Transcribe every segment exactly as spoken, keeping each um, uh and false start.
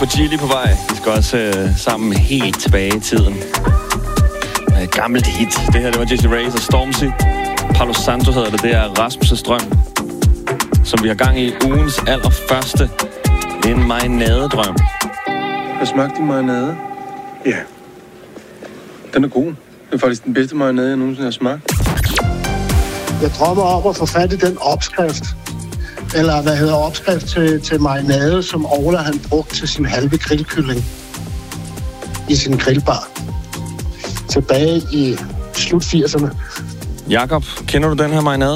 Fujili på vej. Vi skal også øh, sammen helt tilbage i tiden. Et gammelt hit. Det her, det var Jessie Reyez og Stormzy. Palo Santo hedder det. Det er Rasmus' drøm, som vi har gang i ugens allerførste. En marinadedrøm. Har smagt din marinade? Ja. Den er god. Det er faktisk den bedste marinade, jeg nogensinde har smagt. Jeg drømmer om at få fat i den opskrift, eller hvad hedder opskrift til, til marinade, som Ola han brugte til sin halve grillkylling i sin grillbar. Tilbage i slut firserne. Jakob, kender du den her marinade?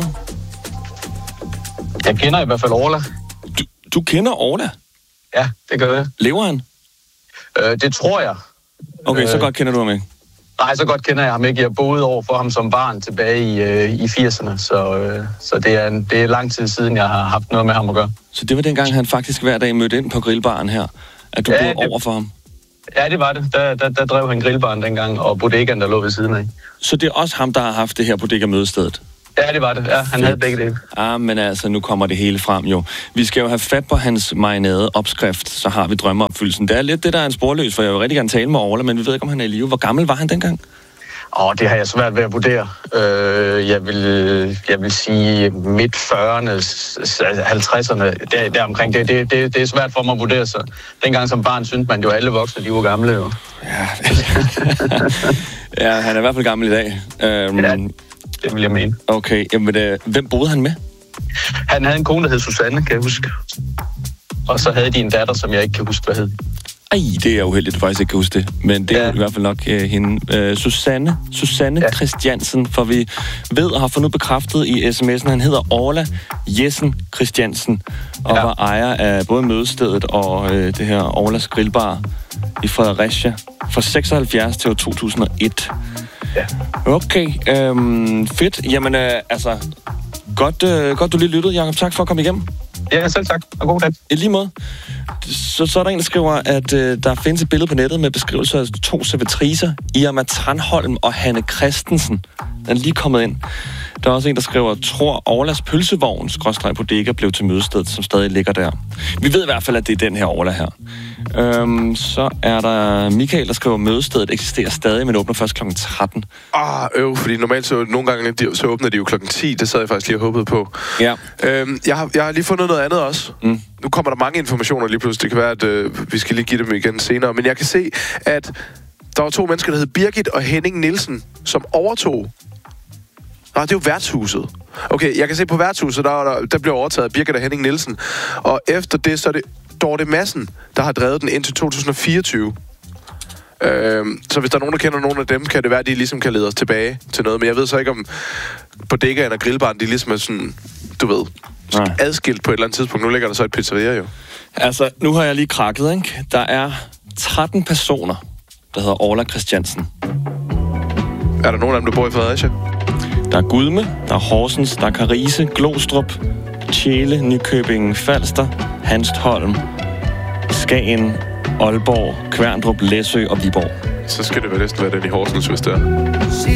Jeg kender i hvert fald Orla. Du, du kender Orla? Ja, det gør jeg. Lever han? Øh, det tror jeg. Okay, øh, så godt kender du ham ikke? Nej, så godt kender jeg ham ikke. Jeg boede over for ham som barn tilbage i, øh, i firserne, så, øh, så det, er en, det er lang tid siden, jeg har haft noget med ham at gøre. Så det var dengang, han faktisk hver dag mødte ind på grillbaren her, at du ja, boede det, over for ham? Ja, det var det. Der, der, der drev han grillbaren dengang, og bodegaen, der lå ved siden af. Så det er også ham, der har haft det her bodega-mødestedet? Ja, det var det. Ja, han Fedt. havde begge dele. Ah, men altså, nu kommer det hele frem jo. Vi skal jo have fat på hans marinade-opskrift, så har vi drømmeopfyldelsen. Det er lidt det, der er en sporløs, for jeg vil rigtig gerne tale med Orla, men vi ved ikke, om han er i live. Hvor gammel var han dengang? Åh, det har jeg svært ved at vurdere. Øh, jeg, vil, jeg vil sige midt fyrrerne, halvtredserne, der, der omkring det, det, det. Det er svært for mig at vurdere, så dengang som barn syntes man jo, alle voksne, de var gamle jo. Ja, ja, han er i hvert fald gammel i dag. Um, ja, det vil jeg mene. Okay, jamen, øh, hvem boede han med? Han havde en kone, der hed Susanne, kan jeg huske. Og så havde de en datter, som jeg ikke kan huske, hvad hed. Ej, det er uheldigt, at du faktisk ikke kan huske det. Men det er ja. i hvert fald nok uh, hende. Uh, Susanne, Susanne ja. Christiansen, for vi ved og har fundet bekræftet i sms'en, han hedder Orla Jessen Christiansen, og ja. var ejer af både mødestedet og uh, det her Orlas Grillbar i Fredericia fra seksoghalvfjerds til to tusind og et. Ja. Okay, øhm, fedt. Jamen, øh, altså, godt, øh, godt du lige lyttede, Jacob. Tak for at komme igennem. Ja, selv tak. Og god dag. I lige måde. Så, så er der en, der skriver, at øh, der findes et billede på nettet med beskrivelser af to servitricer, Irma Tranholm og Hanne Christensen. Den er lige kommet ind. Der er også en, der skriver, tror Orlas pølsevogn, skråstreg bodega, blev til mødestedet, som stadig ligger der. Vi ved i hvert fald, at det er den her Orla her. Øhm, så er der Michael, der skriver, mødestedet eksisterer stadig, men åbner først klokken tretten. Ah, øv, fordi normalt så nogle gange så åbner de jo klokken ti. Det sad jeg faktisk lige og håbede på. Ja. Øhm, jeg, har, jeg har lige fundet noget andet også. Mm. Nu kommer der mange informationer lige pludselig. Det kan være, at øh, vi skal lige give dem igen senere. Men jeg kan se, at der var to mennesker, der hed Birgit og Henning Nielsen, som overtog. Nå, det er jo værtshuset. Okay, jeg kan se på værtshuset, der, der, der blev overtaget af Birgit og Henning Nielsen. Og efter det, så er det Dorte Madsen, der har drevet den indtil to tusind og fireogtyve. Øhm, så hvis der er nogen, der kender nogen af dem, kan det være, at de ligesom kan lede os tilbage til noget. Men jeg ved så ikke, om bodegaen og grillbaren, de ligesom er sådan, du ved, adskilt på et eller andet tidspunkt. Nu ligger der så et pizzeria jo. Altså, nu har jeg lige krakket, ikke? Der er tretten personer, der hedder Orla Christiansen. Er der nogen af dem, der bor i Fredericia? Der er Gudme, der er Horsens, der er Karise, Glostrup, Tjele, Nykøbing, Falster, Hanstholm, Skagen, Aalborg, Kværndrup, Læsø og Viborg. Så skal det vel næsten være den i Horsens, hvis det er.